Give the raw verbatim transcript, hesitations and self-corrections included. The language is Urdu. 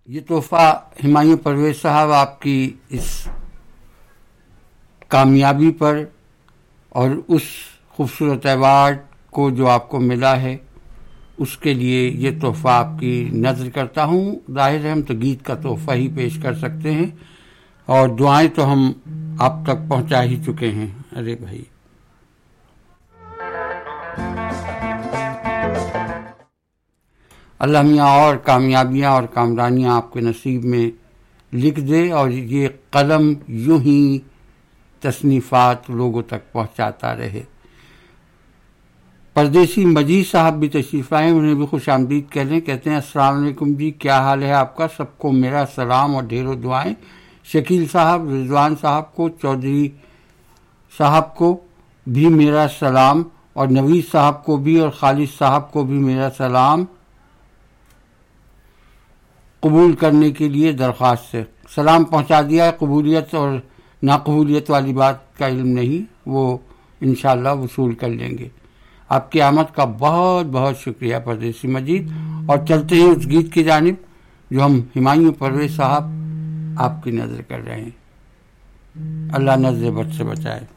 یہ تحفہ ہمایوں پرویز صاحب آپ کی اس کامیابی پر اور اس خوبصورت ایوارڈ کو جو آپ کو ملا ہے اس کے لیے یہ تحفہ آپ کی نذر کرتا ہوں. ظاہر ہے ہم تو گیت کا تحفہ ہی پیش کر سکتے ہیں اور دعائیں تو ہم آپ تک پہنچا ہی چکے ہیں. ارے بھائی اللہ میاں اور کامیابیاں اور کامرانیاں آپ کے نصیب میں لکھ دے اور یہ قلم یوں ہی تصنیفات لوگوں تک پہنچاتا رہے. پردیسی مجید صاحب بھی تشریف لائے، انہیں بھی خوش آمدید کہہ لیں. کہتے ہیں السلام علیکم جی، کیا حال ہے آپ کا؟ سب کو میرا سلام اور ڈھیروں دعائیں. شکیل صاحب، رضوان صاحب کو، چودھری صاحب کو بھی میرا سلام اور نوید صاحب کو بھی اور خالد صاحب کو بھی میرا سلام قبول کرنے کے لیے درخواست سے. سلام پہنچا دیا ہے، قبولیت اور ناقبولیت والی بات کا علم نہیں، وہ انشاءاللہ وصول کر لیں گے. آپ کی آمد کا بہت بہت شکریہ پردیسی مجید. اور چلتے ہیں اس گیت کی جانب جو ہم ہمایوں پرویز صاحب آپ کی نظر کر رہے ہیں. اللہ نظر بد سے بچائے.